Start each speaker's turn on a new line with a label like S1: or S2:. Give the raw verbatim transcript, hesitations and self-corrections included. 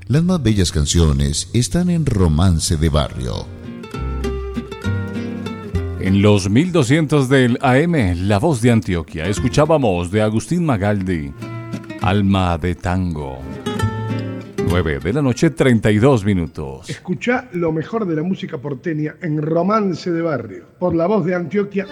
S1: Las más bellas canciones están en Romance de Barrio.
S2: En los mil doscientos del A M, La Voz de Antioquia, escuchábamos de Agustín Magaldi, Alma de Tango. nueve de la noche, treinta y dos minutos.
S3: Escuchá lo mejor de la música porteña en Romance de Barrio, por La Voz de Antioquia